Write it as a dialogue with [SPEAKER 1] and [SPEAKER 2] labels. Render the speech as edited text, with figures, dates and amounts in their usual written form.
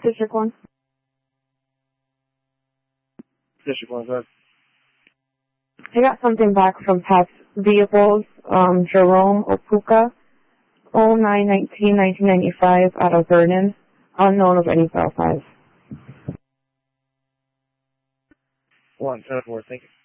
[SPEAKER 1] District 1.
[SPEAKER 2] District 1, go ahead.
[SPEAKER 1] I got something back from Pat's Vehicles, Jerome Opuka, 09/19/1995, out of Vernon, unknown of any file files.
[SPEAKER 2] 1, 10-4, thank you.